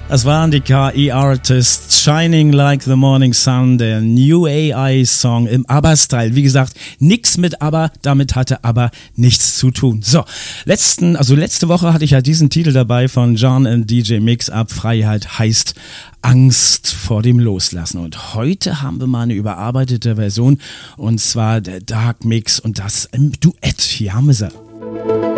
Das waren die KI-Artists Shining Like the Morning Sun, der New AI-Song im ABBA-Style. Wie gesagt, nix mit ABBA, damit hatte ABBA nichts zu tun. So, letzte Woche hatte ich ja diesen Titel dabei von John and DJ Mix-Up, Freiheit heißt Angst vor dem Loslassen. Und heute haben wir mal eine überarbeitete Version, und zwar der Dark Mix und das im Duett. Hier haben wir sie.